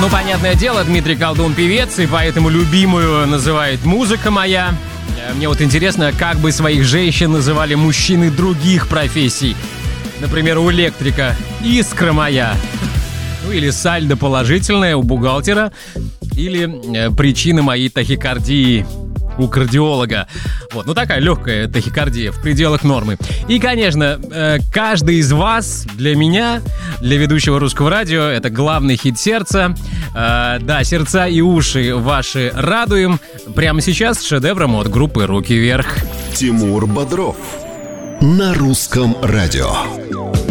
Ну, понятное дело, Дмитрий Колдун певец, и поэтому любимую называет «Музыка моя». Мне вот интересно, как бы своих женщин называли мужчины других профессий. Например, у электрика «Искра моя». Ну, или сальдо положительное у бухгалтера. Или причина моей тахикардии у кардиолога. Вот, ну такая легкая тахикардия в пределах нормы. И, конечно, каждый из вас для меня, для ведущего Русского радио, это главный хит сердца. Да, сердца и уши ваши радуем. Прямо сейчас с шедевром от группы «Руки вверх». Тимур Бодров на Русском радио.